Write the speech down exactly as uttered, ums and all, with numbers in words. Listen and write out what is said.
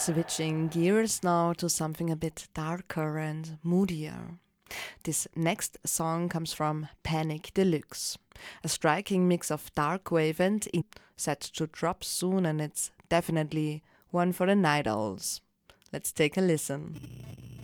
Switching gears now to something a bit darker and moodier. This next song comes from Panic Deluxe, a striking mix of dark wave and indie, set to drop soon, and it's definitely one for the night owls. Let's take a listen.